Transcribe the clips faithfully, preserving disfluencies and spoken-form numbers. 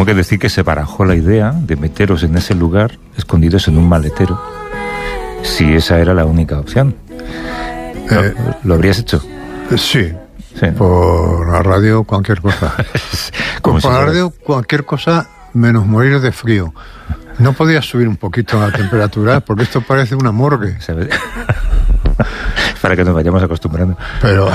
tengo que decir que se barajó la idea de meteros en ese lugar, escondidos en un maletero, si esa era la única opción. ¿Lo, eh, ¿lo habrías hecho? Sí. Sí. Por la radio, cualquier cosa. Por si la radio, cualquier cosa, menos morir de frío. No podía subir un poquito la temperatura, porque esto parece una morgue. Para que nos vayamos acostumbrando. Pero...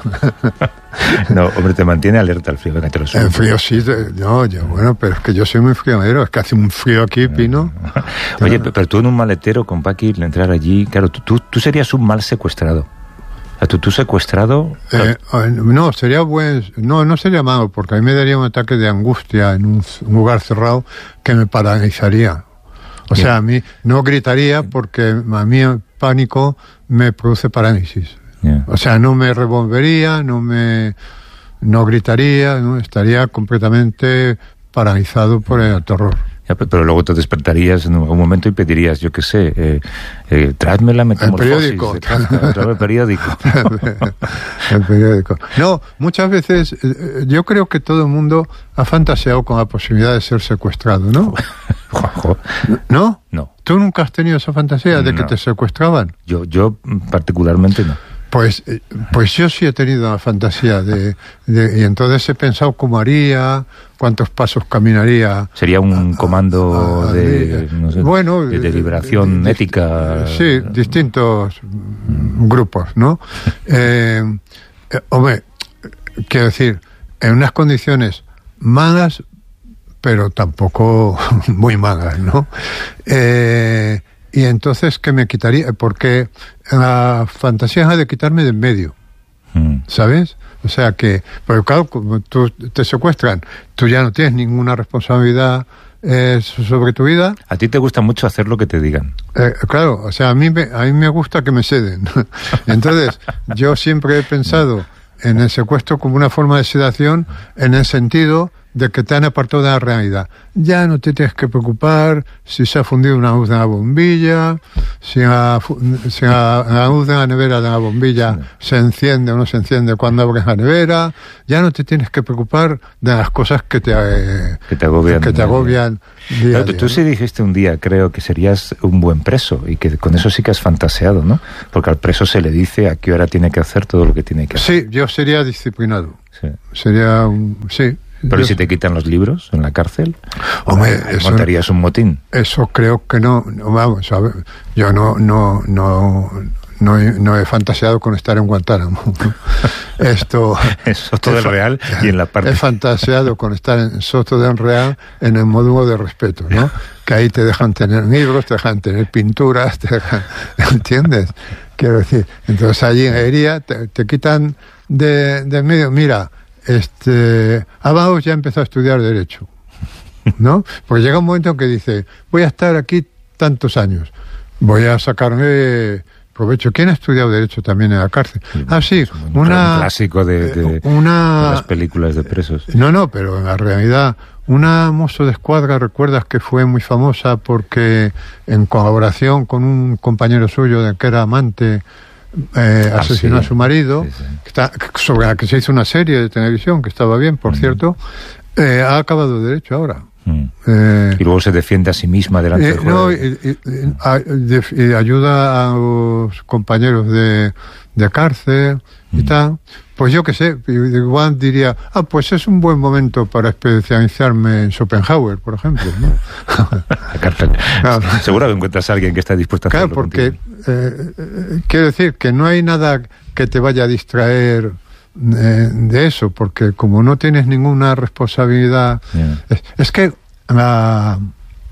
no, hombre, te mantiene alerta el frío. Que te lo el frío sí, no, yo, bueno, pero es que yo soy muy friolero, es que hace un frío aquí, Pino. Oye, pero tú en un maletero con Paqui, entrar allí, claro, tú, tú, tú serías un mal secuestrado. ¿Tú, tú secuestrado? Eh, no, sería buen... No, no sería malo, porque a mí me daría un ataque de angustia en un, un lugar cerrado que me paralizaría. O Bien. sea, a mí no gritaría porque a mí el pánico me produce parálisis. Yeah. O sea, no me revolvería, no me... no gritaría, ¿no? Estaría completamente paralizado por el terror. Ya, pero luego te despertarías en algún momento y pedirías, yo qué sé, eh, eh, tráeme la metamorfosis. El periódico. Tráeme el periódico. El periódico. No, muchas veces eh, yo creo que todo el mundo ha fantaseado con la posibilidad de ser secuestrado, ¿no? Juanjo. ¿No? No. ¿Tú nunca has tenido esa fantasía de no. que te secuestraban? Yo, yo particularmente no. Pues, pues yo sí he tenido la fantasía de, de... Y entonces he pensado cómo haría, cuántos pasos caminaría. Sería un comando a, a, de, no sé, bueno, de deliberación de, ética. Sí, distintos mm. grupos, ¿no? eh, eh, hombre, quiero decir, en unas condiciones malas, pero tampoco muy malas, ¿no? Eh... Y entonces, ¿qué me quitaría? Porque la fantasía es de quitarme de en medio, mm. ¿sabes? O sea que, porque claro, como tú te secuestran, tú ya no tienes ninguna responsabilidad eh, sobre tu vida. A ti te gusta mucho hacer lo que te digan. Eh, claro, o sea, a mí me, a mí me gusta que me ceden. Entonces, yo siempre he pensado en el secuestro como una forma de sedación, en el sentido de que te han apartado de la realidad. Ya no te tienes que preocupar si se ha fundido una luz de la bombilla, si la, si la, la luz de la nevera de la bombilla sí. se enciende o no se enciende cuando abres la nevera. Ya no te tienes que preocupar de las cosas que te, eh, que te agobian. Que te agobian día Pero a día, tú ¿no? sí dijiste un día, creo, que serías un buen preso y que con eso sí que has fantaseado, ¿no? Porque al preso se le dice a qué hora tiene que hacer todo lo que tiene que hacer. Sí, yo sería disciplinado. Sí. Sería un... Sí. Pero ¿y si te quitan los libros en la cárcel? Hombre, eso, ¿montarías un motín? Eso creo que no, no vamos a ver. Yo no, no, no, no he, no he fantaseado con estar en Guantánamo. Esto en Soto del Real y en la parte. He fantaseado con estar en Soto del Real en el módulo de respeto, ¿no? Que ahí te dejan tener libros, te dejan tener pinturas, te dejan, ¿entiendes? Quiero decir, entonces allí en Hería te, te quitan de, de medio, mira. Este, Abajo ya empezó a estudiar Derecho, ¿no? Porque llega un momento en que dice, voy a estar aquí tantos años, voy a sacarme provecho. ¿Quién ha estudiado Derecho también en la cárcel? Sí, ah, sí, un una... Un clásico de, de, una, de las películas de presos. No, no, pero en la realidad, una mozo de escuadra, ¿recuerdas que fue muy famosa porque en colaboración con un compañero suyo de que era amante... Eh, ah, asesinó sí. a su marido, sí, sí. Que está, sobre la que se hizo una serie de televisión que estaba bien, por mm. cierto, eh, ha acabado Derecho ahora. Mm. Eh, y luego se defiende a sí misma delante eh, del juez. No, y, y, y, a, de, y ayuda a los compañeros de, de cárcel y mm. tal. Pues yo qué sé, igual diría, ah, pues es un buen momento para especializarme en Schopenhauer, por ejemplo, ¿no? La cárcel. Claro. Seguro que encuentras a alguien que está dispuesto a hacerlo. Claro, porque eh, eh, quiero decir que no hay nada que te vaya a distraer eh, de eso, porque como no tienes ninguna responsabilidad... Yeah. Es, es que la,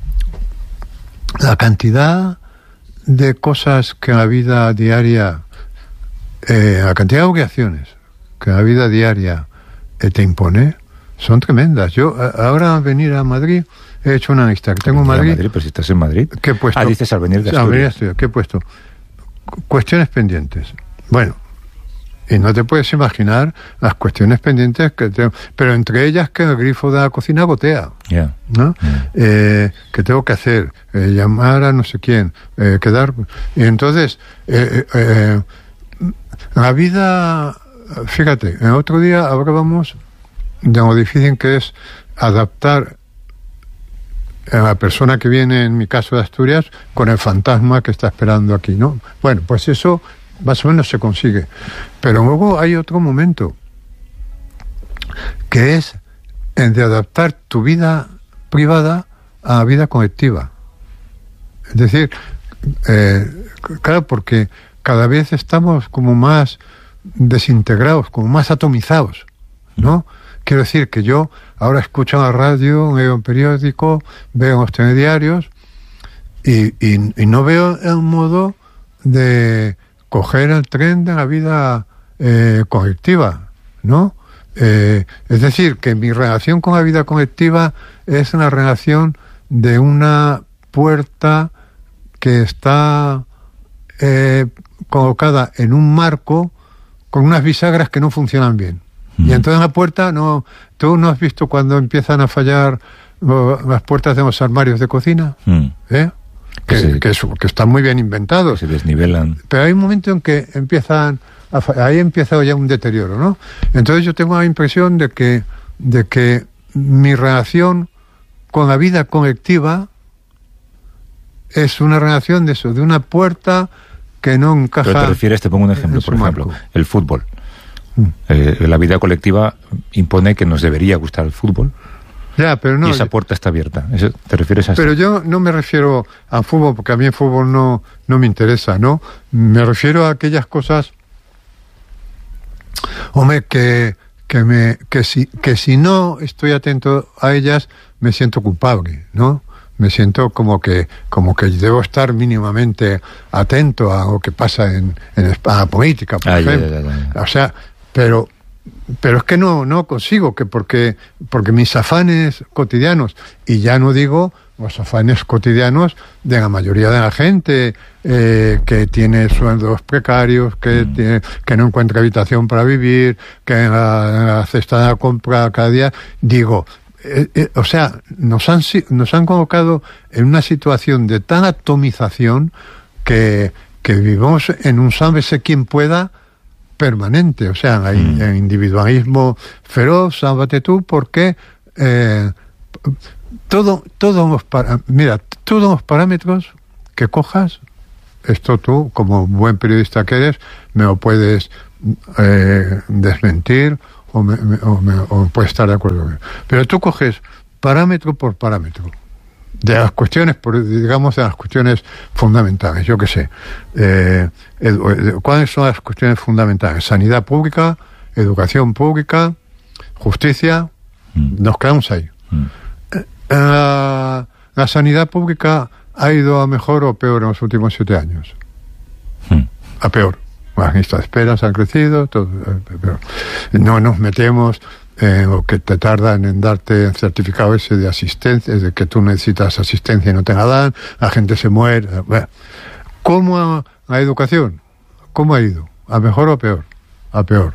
la cantidad de cosas que en la vida diaria, eh, la cantidad de obligaciones que la vida diaria eh, te impone, son tremendas. Yo, a, ahora al venir a Madrid, he hecho una lista que tengo en Madrid. Madrid. Pero si estás en Madrid. ¿Qué he puesto? Ah, dices al venir de Asturias. Al venir de Asturias, ¿qué he puesto? Cuestiones pendientes. Bueno, y no te puedes imaginar las cuestiones pendientes que tengo. Pero entre ellas que el grifo de la cocina gotea. Yeah. ¿No? Yeah. Eh, ¿Qué tengo que hacer? Eh, llamar a no sé quién. Eh, quedar... Y entonces, eh, eh, la vida... Fíjate, el otro día hablábamos de lo difícil que es adaptar la persona que viene, en mi caso de Asturias, con el fantasma que está esperando aquí, ¿no? Bueno, pues eso más o menos se consigue. Pero luego hay otro momento, que es el de adaptar tu vida privada a la vida colectiva. Es decir, eh, claro, porque cada vez estamos como más desintegrados, como más atomizados, ¿no? Quiero decir que yo ahora escucho la radio, veo un periódico, veo los telediarios y, y, y no veo el modo de coger el tren de la vida eh, colectiva, ¿no? Eh, es decir, que mi relación con la vida colectiva es una relación de una puerta que está eh, colocada en un marco con unas bisagras que no funcionan bien. Y entonces la puerta, no, ¿tú no has visto cuando empiezan a fallar uh, las puertas de los armarios de cocina? Mm. ¿Eh? Que, que, se, que, es, que están muy bien inventados. Que se desnivelan. Pero hay un momento en que empiezan, a, ahí empieza ya un deterioro, ¿no? Entonces yo tengo la impresión de que, de que mi relación con la vida colectiva es una relación de eso, de una puerta que no encaja. Pero te refieres, te pongo un ejemplo, por ejemplo, marco. El fútbol. Eh, la vida colectiva impone que nos debería gustar el fútbol. Ya, pero no. Y esa puerta está abierta. ¿Eso te refieres a eso? Pero yo no me refiero al fútbol, porque a mí el fútbol no, no me interesa, ¿no? Me refiero a aquellas cosas, hombre, que, que, me, que, si, que si no estoy atento a ellas, me siento culpable, ¿no? Me siento como que como que debo estar mínimamente atento a lo que pasa en, en la política, por ah, ejemplo. Ya, ya, ya. O sea, pero pero es que no no consigo, que porque porque mis afanes cotidianos, y ya no digo los afanes cotidianos de la mayoría de la gente eh, que tiene sueldos precarios, que mm. tiene, que no encuentra habitación para vivir, que en la, en la cesta de la compra cada día, digo, eh, eh, o sea, nos han nos han colocado en una situación de tan atomización que que vivimos en un sálvese quien pueda permanente, o sea, hay mm. el individualismo feroz, sálvate tú, porque eh, todo, todos los para, mira, todos los parámetros que cojas, esto tú, como buen periodista que eres, me lo puedes eh, desmentir o, me, me, o, me, o puedes estar de acuerdo. Pero tú coges parámetro por parámetro de las cuestiones, por, digamos, de las cuestiones fundamentales, yo qué sé. Eh, edu- ¿Cuáles son las cuestiones fundamentales? Sanidad pública, educación pública, justicia, mm. nos quedamos ahí. Mm. Eh, la, la sanidad pública ha ido a mejor o peor en los últimos siete años. Mm. A peor. Las listas de espera han crecido, todo, pero no nos metemos en lo que te tardan en darte el certificado ese de asistencia, de que tú necesitas asistencia y no te la dan, la gente se muere. Bueno, ¿cómo a la educación? ¿Cómo ha ido? ¿A mejor o a peor? A peor.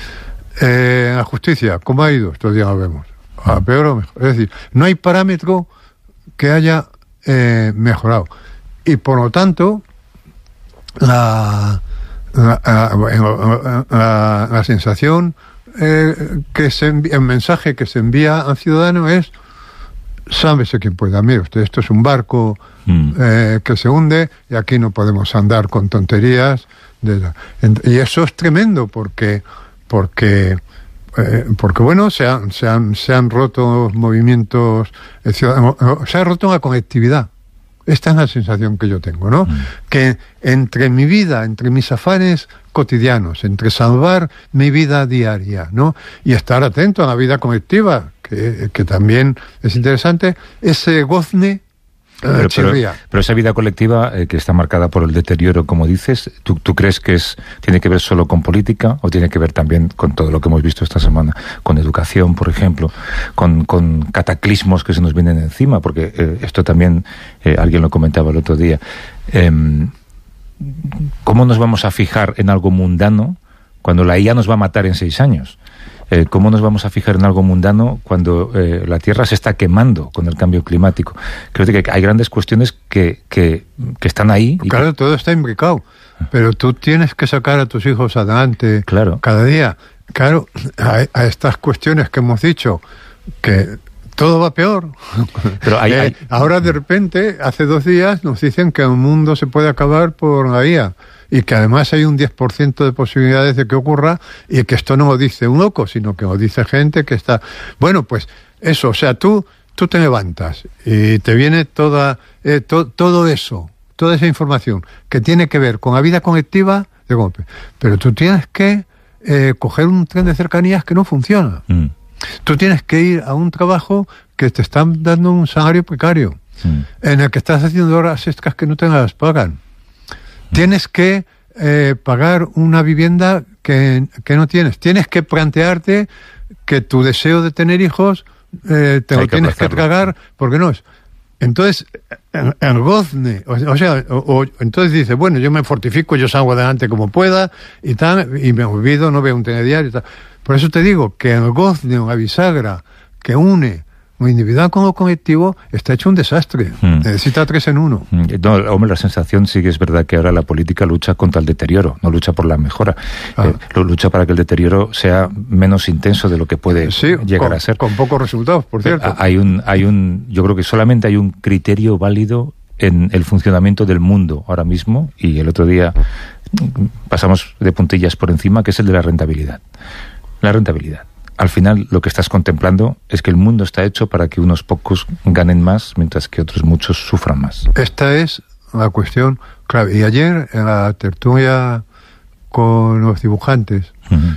Eh, la justicia, ¿cómo ha ido? Estos días lo vemos. ¿A peor o mejor? Es decir, no hay parámetro que haya eh, mejorado. Y por lo tanto, la, la, la, la, la sensación Eh, que se envía, el mensaje que se envía al ciudadano es: sábese quien pueda, mire usted, esto es un barco mm. eh, que se hunde y aquí no podemos andar con tonterías de la, y eso es tremendo porque porque eh, porque bueno, se han, se han, se han roto movimientos eh, ciudadanos, se ha roto la conectividad. Esta es la sensación que yo tengo, ¿no? Mm. Que entre mi vida, entre mis afanes cotidianos, entre salvar mi vida diaria, ¿no? Y estar atento a la vida colectiva, que, que también es interesante, ese gozne Pero, pero, pero esa vida colectiva eh, que está marcada por el deterioro, como dices, ¿tú, tú crees que es tiene que ver solo con política o tiene que ver también con todo lo que hemos visto esta semana, con educación, por ejemplo, con, con cataclismos que se nos vienen encima? Porque eh, esto también, eh, alguien lo comentaba el otro día. Eh, ¿Cómo nos vamos a fijar en algo mundano cuando la I A nos va a matar en seis años? Eh, ¿Cómo nos vamos a fijar en algo mundano cuando eh, la Tierra se está quemando con el cambio climático? Creo que hay grandes cuestiones que, que, que están ahí. Y claro, que... todo está imbricado, pero tú tienes que sacar a tus hijos adelante claro. cada día. Claro, a, a estas cuestiones que hemos dicho, que todo va peor. Pero hay, eh, hay... Ahora de repente, hace dos días, nos dicen que el mundo se puede acabar por la I A y que además hay un diez por ciento de posibilidades de que ocurra y que esto no lo dice un loco, sino que lo dice gente que está... Bueno, pues eso, o sea, tú, tú te levantas y te viene toda eh, to, todo eso, toda esa información que tiene que ver con la vida colectiva de golpe. Pero tú tienes que eh, coger un tren de cercanías que no funciona. Mm. Tú tienes que ir a un trabajo que te están dando un salario precario, mm. en el que estás haciendo horas extras que no te las pagan. Tienes que eh, pagar una vivienda que, que no tienes. Tienes que plantearte que tu deseo de tener hijos eh, te Hay lo que tienes que tragar porque no es. Entonces, en, en gozne, o, o sea, o, o, entonces dice, bueno, yo me fortifico, yo salgo adelante como pueda y tal, y me olvido, no veo un telediario y tal. Por eso te digo que el gozne, una bisagra que une lo individual con lo colectivo, está hecho un desastre. Mm. Necesita tres en uno. No, hombre, la sensación sí que es verdad que ahora la política lucha contra el deterioro, no lucha por la mejora. Ah. Eh, lo lucha para que el deterioro sea menos intenso de lo que puede sí, llegar con, a ser. Con pocos resultados, por cierto. Hay un, hay un, yo creo que solamente hay un criterio válido en el funcionamiento del mundo ahora mismo, y el otro día pasamos de puntillas por encima, que es el de la rentabilidad. La rentabilidad. Al final lo que estás contemplando es que el mundo está hecho para que unos pocos ganen más, mientras que otros muchos sufran más. Esta es la cuestión clave. Y ayer, en la tertulia con los dibujantes, uh-huh.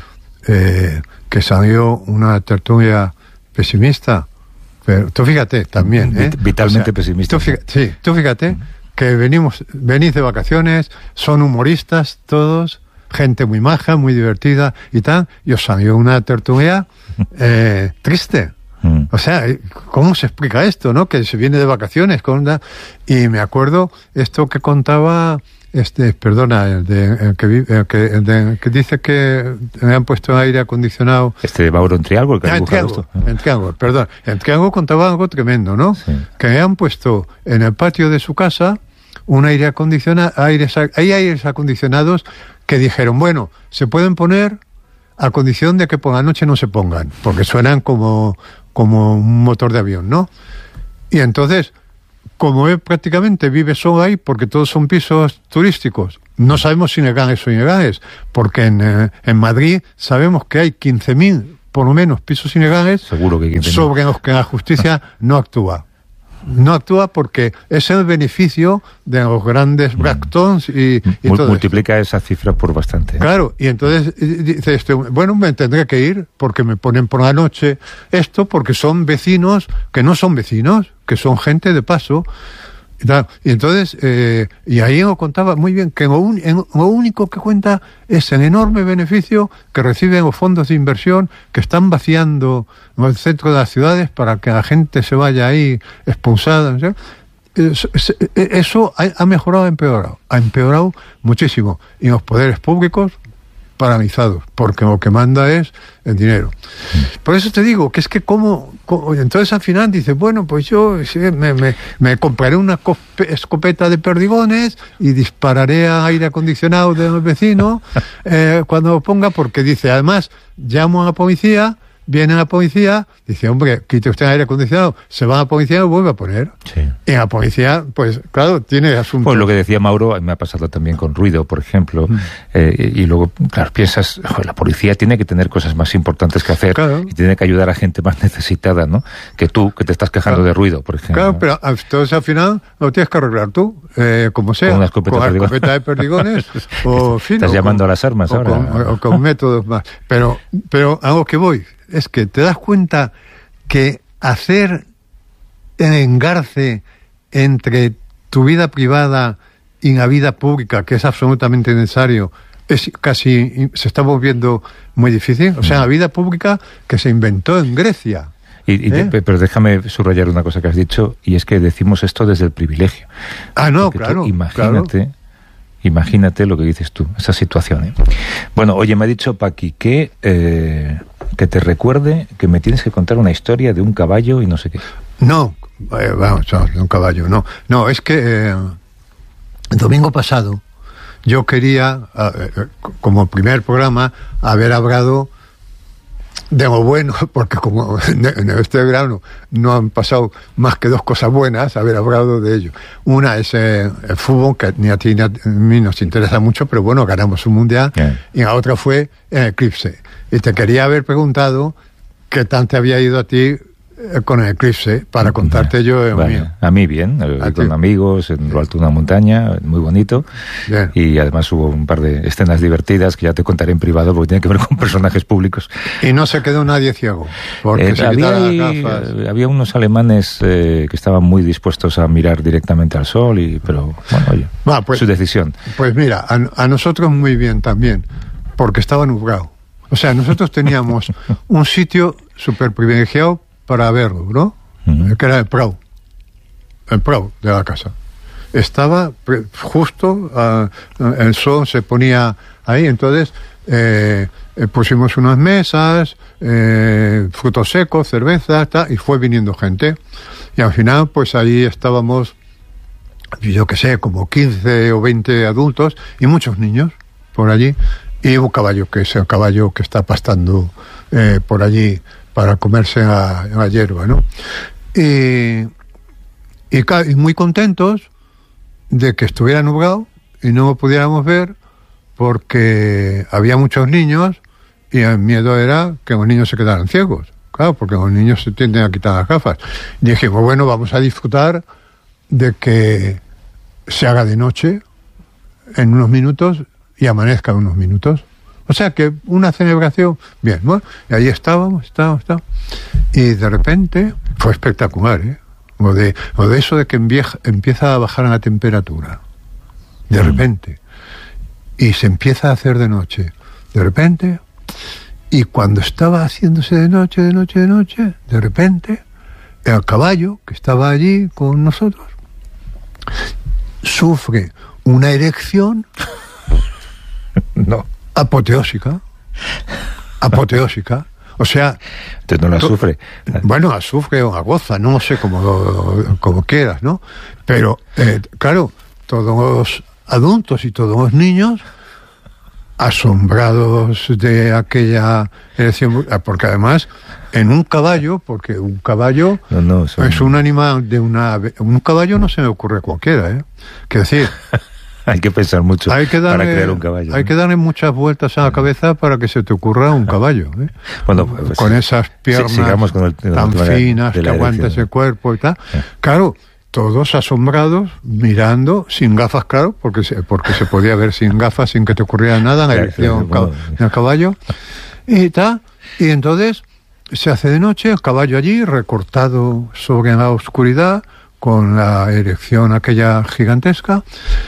eh, que salió una tertulia pesimista, pero tú fíjate también, ¿eh? Vitalmente o sea, pesimista. Tú fíjate, sí, tú fíjate uh-huh. que venimos, venís de vacaciones, son humoristas todos, gente muy maja, muy divertida y tal, y os salió una tertulia eh, triste. Mm. O sea, ¿cómo se explica esto, no? Que se viene de vacaciones con una... Y me acuerdo esto que contaba, este, perdona, el, de, el, que, el, que, el de, que dice que me han puesto aire acondicionado... Este de Mauro en Triángulo, el que ah, en Triángulo, en Triángulo, perdón. En Triángulo contaba algo tremendo, ¿no? Sí. Que me han puesto en el patio de su casa un aire acondicionado, aires, hay aires acondicionados que dijeron, bueno, se pueden poner a condición de que por la noche no se pongan, porque suenan como, como un motor de avión, ¿no? Y entonces, como él prácticamente vive solo ahí, porque todos son pisos turísticos, no sabemos si legales o ilegales, porque en, eh, en Madrid sabemos que hay quince mil, por lo menos, pisos ilegales. Seguro que quince mil. Sobre los que la justicia no actúa. No actúa porque es el beneficio de los grandes Bractons y, y todo multiplica esto. Esa cifra por bastante. Claro, y entonces dice este, bueno, me tendré que ir porque me ponen por la noche esto, porque son vecinos que no son vecinos, que son gente de paso. Y, tal. Y entonces, eh, y ahí lo contaba muy bien, que lo, un, en, lo único que cuenta es el enorme beneficio que reciben los fondos de inversión que están vaciando el centro de las ciudades para que la gente se vaya ahí expulsada, ¿sí? Eso, eso ha, ha mejorado, ha empeorado, ha empeorado muchísimo. Y los poderes públicos paralizados, porque lo que manda es el dinero. Por eso te digo que es que como, como entonces al final dices, bueno, pues yo sí, me, me, me compraré una escopeta de perdigones y dispararé a aire acondicionado de los vecinos eh, cuando lo ponga, porque dice, además llamo a la policía, viene la policía, dice, hombre, quite usted el aire acondicionado, se va a la policía y lo vuelve a poner. Sí. Y la policía, pues claro, tiene asuntos. Pues lo que decía Mauro, me ha pasado también con ruido, por ejemplo, mm. eh, y luego, claro, piensas, joder, la policía tiene que tener cosas más importantes que hacer, claro. Y tiene que ayudar a gente más necesitada, ¿no? Que tú, que te estás quejando claro. de ruido, por ejemplo. Claro, pero entonces al final lo tienes que arreglar tú, eh, como sea, con una escopeta, con la escopeta de perdigones, o fin, estás o llamando con, a las armas o ahora. Con, o con métodos más. Pero, pero a lo que voy es que te das cuenta que hacer el engarce entre tu vida privada y la vida pública, que es absolutamente necesario, es casi, se está volviendo muy difícil. O sea, la vida pública que se inventó en Grecia. Y, y, ¿Eh? Pero déjame subrayar una cosa que has dicho, y es que decimos esto desde el privilegio. Ah, no, Porque claro. Tú, imagínate, claro. imagínate lo que dices tú, esa situación. ¿eh? Bueno, oye, me ha dicho Paqui que, eh, que te recuerde que me tienes que contar una historia de un caballo y no sé qué. No, eh, vamos, de un caballo, no. No, es que eh, el domingo pasado yo quería, eh, como primer programa, haber hablado de lo bueno, porque como en este verano no han pasado más que dos cosas buenas, haber hablado de ello. Una es eh, el fútbol, que ni a ti ni a mí nos interesa mucho, pero bueno, ganamos un mundial. Yeah. Y la otra fue el eclipse. Y te quería haber preguntado qué tal te había ido a ti con el eclipse, para contarte yo el vale. mío. A mí bien, ¿A con ti? amigos, en lo alto de una montaña, muy bonito. Bien. Y además hubo un par de escenas divertidas que ya te contaré en privado porque tiene que ver con personajes públicos. Y no se quedó nadie ciego. Porque eh, se había, ahí, había unos alemanes eh, que estaban muy dispuestos a mirar directamente al sol, y pero bueno, oye, Va, pues, su decisión. Pues mira, a, a nosotros muy bien también, porque estaba nublado. O sea, nosotros teníamos un sitio súper privilegiado para verlo, ¿no? Uh-huh. Que era el prau, el prau de la casa. Estaba justo, uh, el sol se ponía ahí, entonces eh, pusimos unas mesas, eh, frutos secos, cerveza, tal, y fue viniendo gente. Y al final, pues ahí estábamos, yo qué sé, como quince o veinte adultos y muchos niños por allí. Y un caballo, que es el caballo que está pastando eh, por allí para comerse a, a hierba, ¿no? Y, y, y muy contentos de que estuviera nublado y no lo pudiéramos ver porque había muchos niños y el miedo era que los niños se quedaran ciegos. Claro, porque los niños se tienden a quitar las gafas. Y dijimos, bueno, vamos a disfrutar de que se haga de noche en unos minutos y amanezca en unos minutos. O sea que una celebración, bien, bueno, y ahí estábamos, estábamos, estábamos. Y de repente fue espectacular, ¿eh? O de, o de eso de que empieza, empieza a bajar la temperatura, de repente, y se empieza a hacer de noche, de repente, y cuando estaba haciéndose de noche, de noche, de noche, de repente, el caballo que estaba allí con nosotros sufre una erección. No. Apoteósica. Apoteósica. O sea... Entonces no la sufre. Bueno, la sufre o la goza, no sé, como, como quieras, ¿no? Pero, eh, claro, todos los adultos y todos los niños asombrados de aquella elección, porque además, en un caballo, porque un caballo no, no, son... es un animal de una... Un caballo no se me ocurre a cualquiera, ¿eh? Quiero decir... Hay que pensar mucho hay que darle, para crear un caballo. Hay ¿no? que darle muchas vueltas a la cabeza para que se te ocurra un caballo, ¿eh? Bueno, pues, con esas piernas sí, con el, tan finas que aguanta ese cuerpo y tal. Sí. Claro, todos asombrados, mirando, sin gafas, claro, porque se, porque se podía ver sin gafas, sin que te ocurriera nada en la erección bueno, del caballo. Y tal, y entonces se hace de noche, el caballo allí, recortado sobre la oscuridad, con la erección aquella gigantesca.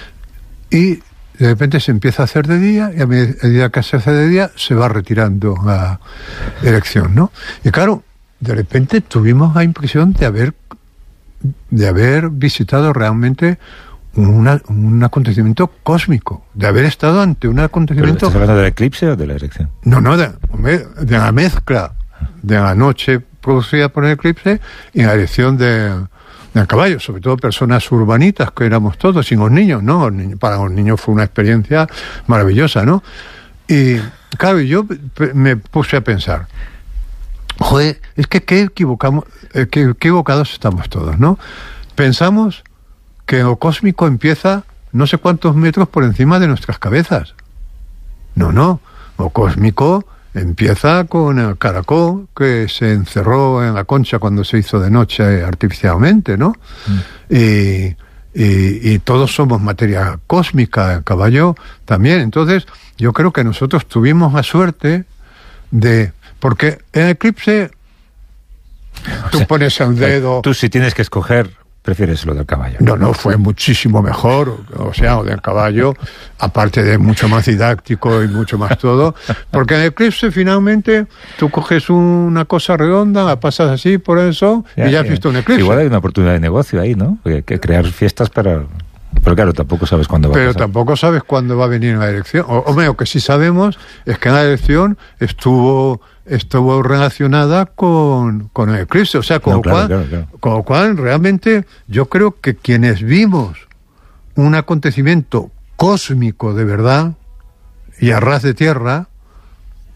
Y de repente se empieza a hacer de día, y a medida que se hace de día se va retirando la erección, ¿no? Y claro, de repente tuvimos la impresión de haber de haber visitado realmente una, un acontecimiento cósmico, de haber estado ante un acontecimiento... ¿Estás hablando del eclipse o de la erección? No, no, de, de la mezcla de la noche producida por el eclipse y la erección de... del caballo, sobre todo personas urbanitas que éramos todos, y los niños, ¿no? Para los niños fue una experiencia maravillosa, ¿no? Y claro, yo me puse a pensar, joder, es que qué equivocamos, eh, qué equivocados estamos todos, ¿no? Pensamos que lo cósmico empieza no sé cuántos metros por encima de nuestras cabezas. No, no, lo cósmico empieza con el caracol que se encerró en la concha cuando se hizo de noche artificialmente, ¿no? Mm. Y, y, y todos somos materia cósmica, el caballo también. Entonces, yo creo que nosotros tuvimos la suerte de... Porque en el eclipse tú o sea, pones el dedo... Tú si tienes que escoger... prefieres lo del caballo. No, no, fue muchísimo mejor, o sea, lo del caballo, aparte de mucho más didáctico y mucho más todo, porque en el eclipse finalmente tú coges una cosa redonda, la pasas así por eso ya, y ya has visto un eclipse. Igual hay una oportunidad de negocio ahí, ¿no? Hay que crear fiestas para... Pero claro, tampoco sabes cuándo va Pero a pasar. Pero tampoco sabes cuándo va a venir la elección. O, o lo que sí sabemos es que la elección estuvo... estuvo relacionada con, con el eclipse, o sea, con, no, lo claro, cual, claro, claro. con lo cual realmente yo creo que quienes vimos un acontecimiento cósmico de verdad y a ras de tierra,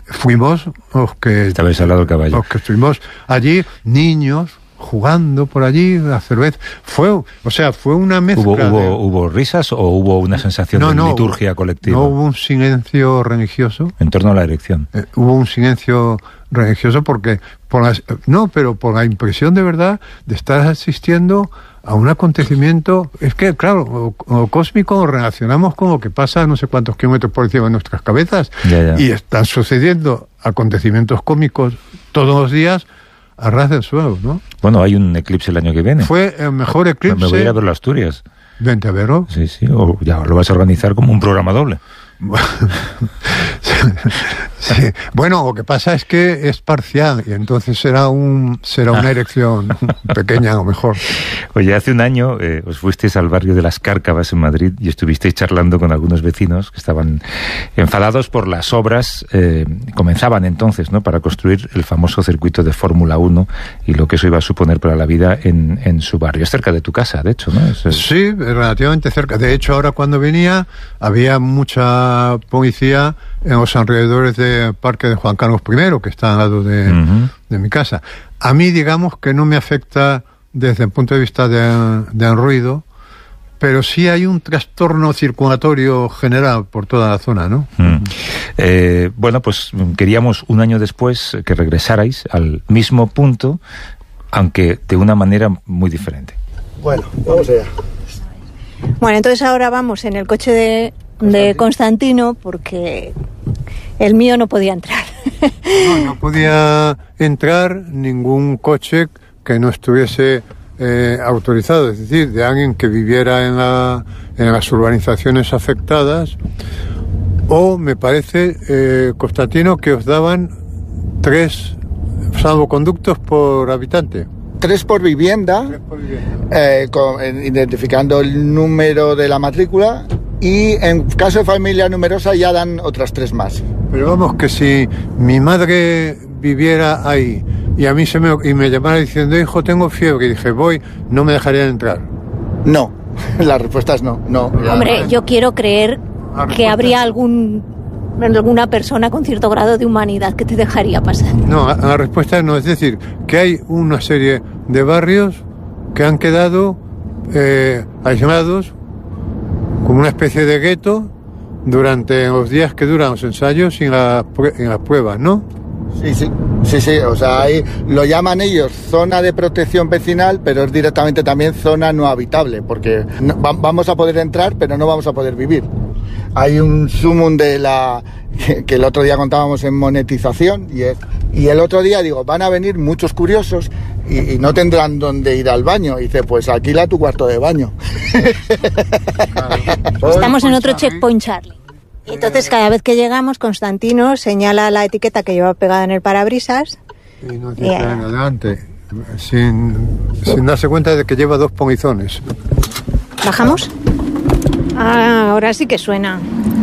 fuimos los que... Estabais al lado del caballo. Los que estuvimos allí, niños, jugando por allí, la cerveza. Fue, o sea, fue una mezcla. ¿Hubo, hubo, de... ¿Hubo risas o hubo una sensación no, de no, liturgia colectiva? No hubo un silencio religioso. En torno a la elección. Eh, hubo un silencio religioso porque, por las, no, pero por la impresión de verdad de estar asistiendo a un acontecimiento, es que, claro, o, o cósmico lo relacionamos con lo que pasa a no sé cuántos kilómetros por encima de nuestras cabezas. Ya, ya. Y están sucediendo acontecimientos cómicos todos los días a ras del suelo, ¿no? Bueno, hay un eclipse el año que viene. Fue el mejor eclipse. Me voy a ir a verlo a Asturias. Vente a verlo. Sí, sí, o ya lo vas a organizar como un programa doble. Sí. Bueno, lo que pasa es que es parcial y entonces será un será una erección pequeña a lo mejor. Oye, hace un año eh, os fuisteis al barrio de Las Cárcavas en Madrid y estuvisteis charlando con algunos vecinos que estaban enfadados por las obras, eh, comenzaban entonces, ¿no?, para construir el famoso circuito de Fórmula uno y lo que eso iba a suponer para la vida en, en su barrio. Es cerca de tu casa, de hecho, ¿no? Es, es... Sí, relativamente cerca. De hecho, ahora cuando venía había mucha policía en los alrededores del Parque de Juan Carlos primero, que está al lado de, uh-huh. de mi casa. A mí, digamos que no me afecta desde el punto de vista de, del ruido, pero sí hay un trastorno circulatorio general por toda la zona, ¿no? Mm. Eh, bueno, pues queríamos un año después que regresarais al mismo punto, aunque de una manera muy diferente. Bueno, vamos allá. Bueno, entonces ahora vamos en el coche de, de Constantino, porque el mío no podía entrar. No, no podía entrar ningún coche que no estuviese eh, autorizado, es decir, de alguien que viviera en, la, en las urbanizaciones afectadas, o me parece, eh, Constantino, que os daban tres salvoconductos por habitante. Tres por vivienda, Tres por vivienda. Eh, con, eh, identificando el número de la matrícula, y en caso de familia numerosa ya dan otras tres más. Pero vamos, que si mi madre viviera ahí y a mí se me, y me llamara diciendo, hijo, tengo fiebre, y dije, voy, no me dejarían entrar. No, la respuesta es no. no Hombre, no. Yo quiero creer que habría algún... alguna persona con cierto grado de humanidad que te dejaría pasar. No, la respuesta no, es decir, que hay una serie de barrios que han quedado eh, aislados como una especie de gueto durante los días que duran los ensayos y las la pruebas, ¿no? Sí, sí, sí, sí, o sea, ahí lo llaman ellos zona de protección vecinal, pero es directamente también zona no habitable, porque no, va, vamos a poder entrar, pero no vamos a poder vivir. Hay un sumum de la que, que el otro día contábamos en monetización y, es, y el otro día digo, van a venir muchos curiosos y, y no tendrán dónde ir al baño. Y dice, pues alquila tu cuarto de baño. Estamos en otro checkpoint Charlie. Y entonces cada vez que llegamos, Constantino señala la etiqueta que lleva pegada en el parabrisas y nos dice en adelante, sin, sin darse cuenta de que lleva dos pomizones. ¿Bajamos? Ah, ahora sí que suena.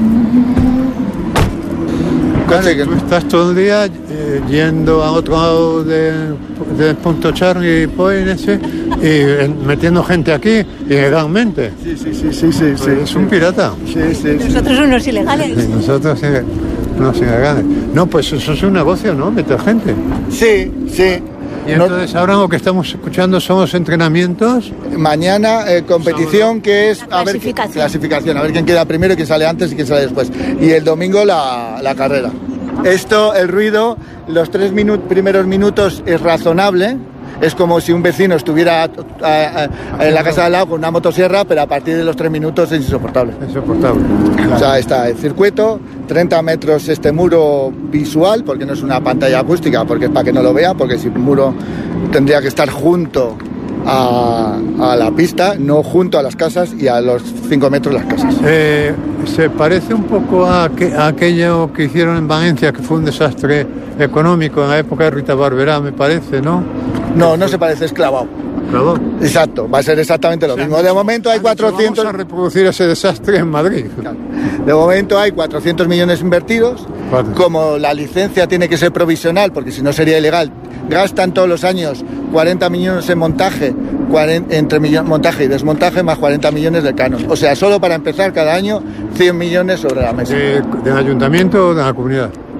Claro, tú estás todo el día eh, yendo a otro lado del de punto Charlie Point ese, y eh, metiendo gente aquí ilegalmente. Sí, sí, sí, sí, sí, sí. Es un pirata. Sí, sí, sí. Nosotros unos ilegales. Sí, nosotros sí, unos ilegales. No, pues eso es un negocio, ¿no? Meter gente. Sí, sí. Y entonces ahora lo que estamos escuchando son los entrenamientos. Mañana eh, competición que es a ver, clasificación, a ver quién queda primero y quién sale antes y quién sale después. Y el domingo la, la carrera. Esto, el ruido, los tres minut, primeros minutos es razonable. Es como si un vecino estuviera a, a, a, en la casa de al lado con una motosierra, pero a partir de los tres minutos es insoportable. Insoportable. O sea, está el circuito, treinta metros este muro visual, porque no es una pantalla acústica, porque es para que no lo vea, porque si el muro tendría que estar junto a, a la pista, no junto a las casas, y a los cinco metros las casas. Eh, se parece un poco a, que, a aquello que hicieron en Valencia, que fue un desastre económico en la época de Rita Barberá, me parece, ¿no? No, no se parece, es clavado. ¿Clavado? Exacto, va a ser exactamente lo o sea, mismo. De momento hay cuatrocientos... Vamos a reproducir ese desastre en Madrid. Claro. De momento hay cuatrocientos millones invertidos. Cuatro. Como la licencia tiene que ser provisional, porque si no sería ilegal, gastan todos los años cuarenta millones en montaje, cuarenta, entre millon, montaje y desmontaje, más cuarenta millones de canon. O sea, solo para empezar cada año, cien millones sobre la mesa. ¿De, ¿Del ayuntamiento o de la comunidad?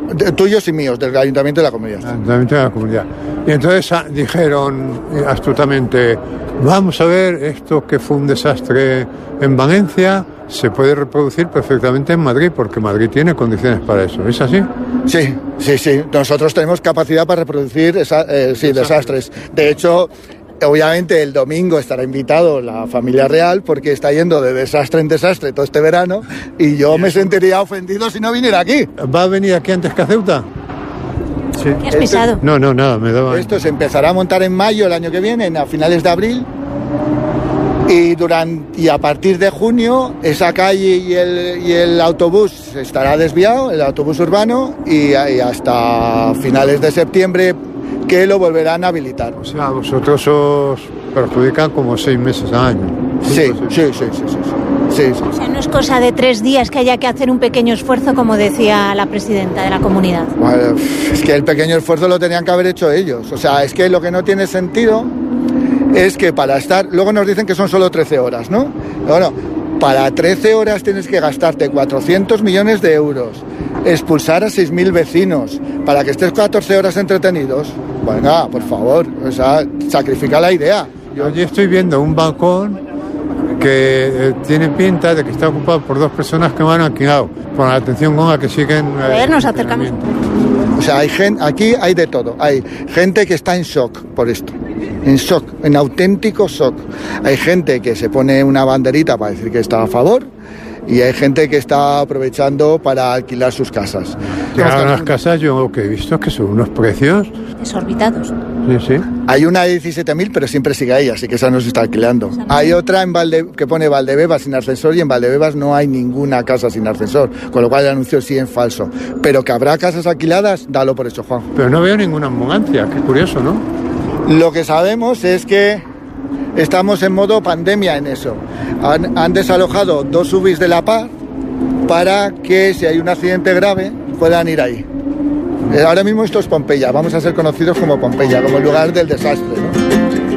De, tuyos y míos, del Ayuntamiento de la Comunidad. Ayuntamiento de la Comunidad. Y entonces ah, dijeron astutamente, vamos a ver, esto que fue un desastre en Valencia se puede reproducir perfectamente en Madrid, porque Madrid tiene condiciones para eso. ¿Es así? Sí, sí, sí. Nosotros tenemos capacidad para reproducir esa, eh, sí, desastres. De hecho, obviamente el domingo estará invitado la familia real, porque está yendo de desastre en desastre todo este verano, y yo me sentiría ofendido si no viniera aquí. ¿Va a venir aquí antes que a Ceuta? Sí. ¿Qué has pisado? No, no, nada, me daba... Esto se empezará a montar en mayo el año que viene, a finales de abril. Y, durante, y a partir de junio esa calle y el, y el autobús estará desviado, el autobús urbano, y, y hasta finales de septiembre que lo volverán a habilitar. O sea, vosotros os perjudican como seis meses al año. Sí, sí, sí, sí, sí, sí, sí, sí. O sea, no es cosa de tres días que haya que hacer un pequeño esfuerzo, como decía la presidenta de la comunidad. Bueno, es que el pequeño esfuerzo lo tenían que haber hecho ellos. O sea, es que lo que no tiene sentido es que para estar... Luego nos dicen que son solo trece horas, ¿no? Bueno, para trece horas tienes que gastarte cuatrocientos millones de euros, expulsar a seis mil vecinos, para que estés catorce horas entretenidos. Venga, por favor, o sea, sacrifica la idea. Yo allí estoy viendo un balcón que eh, tiene pinta de que está ocupado por dos personas que me han alquilado, por la atención con la que siguen... Eh, a ver, nos acercamos un poco. O sea, hay gente, aquí hay de todo. Hay gente que está en shock por esto. En shock, en auténtico shock. Hay gente que se pone una banderita para decir que está a favor, y hay gente que está aprovechando para alquilar sus casas. Claro, las casas yo lo que he visto es que son unos precios... desorbitados. Sí, sí. Hay una de diecisiete mil, pero siempre sigue ahí, así que esa no se está alquilando. Hay otra en Valde, que pone Valdebebas sin ascensor, y en Valdebebas no hay ninguna casa sin ascensor, con lo cual el anuncio sí es falso. Pero que habrá casas alquiladas, dalo por hecho, Juan. Pero no veo ninguna ambulancia, qué curioso, ¿no? Lo que sabemos es que estamos en modo pandemia en eso. Han, han desalojado dos U B Is de La Paz para que, si hay un accidente grave, puedan ir ahí. Ahora mismo esto es Pompeya, vamos a ser conocidos como Pompeya, como el lugar del desastre, ¿no?